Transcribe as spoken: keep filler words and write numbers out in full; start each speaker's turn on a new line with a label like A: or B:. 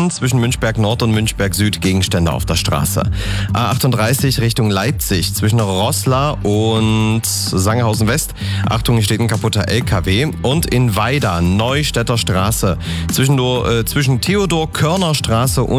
A: Minuten zwischen Münchberg Nord und Münchberg Süd Gegenstände auf der Straße. A achtunddreißig Richtung Leipzig zwischen Roßla und Sangerhausen West. Achtung, hier steht ein kaputter L K W. Und in Weida, Neustädter Straße, zwischen, äh, zwischen Theodor-Körner-Straße und